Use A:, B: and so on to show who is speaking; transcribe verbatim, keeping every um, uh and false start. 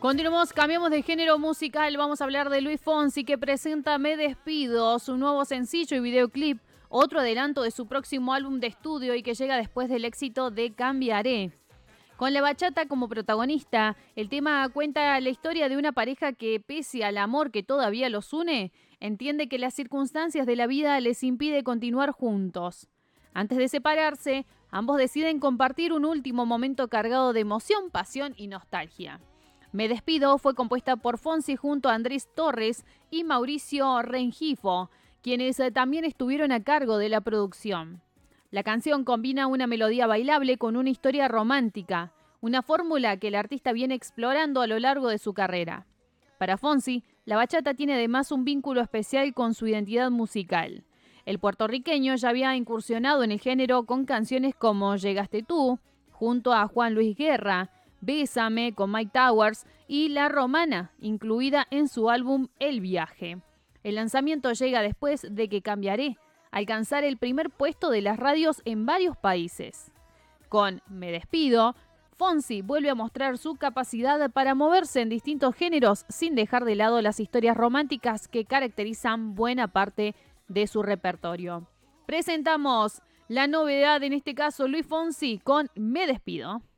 A: Continuamos, cambiamos de género musical. Vamos a hablar de Luis Fonsi, que presenta Me Despido, su nuevo sencillo y videoclip, otro adelanto de su próximo álbum de estudio y que llega después del éxito de Cambiaré. Con la bachata como protagonista, el tema cuenta la historia de una pareja que, pese al amor que todavía los une, entiende que las circunstancias de la vida les impide continuar juntos. Antes de separarse, ambos deciden compartir un último momento cargado de emoción, pasión y nostalgia. Me Despido fue compuesta por Fonsi junto a Andrés Torres y Mauricio Rengifo, quienes también estuvieron a cargo de la producción. La canción combina una melodía bailable con una historia romántica, una fórmula que el artista viene explorando a lo largo de su carrera. Para Fonsi, la bachata tiene además un vínculo especial con su identidad musical. El puertorriqueño ya había incursionado en el género con canciones como Llegaste tú, junto a Juan Luis Guerra, Bésame con Mike Towers y La Romana, incluida en su álbum El Viaje. El lanzamiento llega después de que Cambiaré alcanzar el primer puesto de las radios en varios países. Con Me Despido, Fonsi vuelve a mostrar su capacidad para moverse en distintos géneros sin dejar de lado las historias románticas que caracterizan buena parte de su repertorio. Presentamos la novedad, en este caso Luis Fonsi, con Me Despido.